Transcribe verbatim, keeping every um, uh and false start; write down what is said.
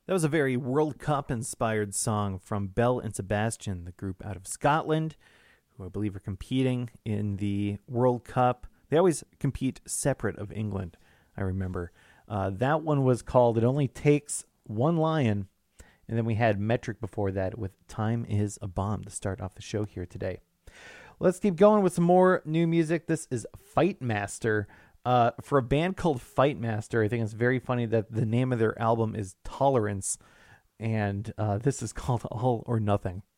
That was a very World Cup inspired song from Belle and Sebastian, the group out of Scotland, who I believe are competing in the World Cup. They always compete separate of England, I remember. Uh, that one was called It Only Takes One Lion. And then we had Metric before that with Time Is a Bomb to start off the show here today. Let's keep going with some more new music. This is Fight Master. Uh, for a band called Fight Master, I think it's very funny that the name of their album is Tolerance, and uh, this is called All or Nothing.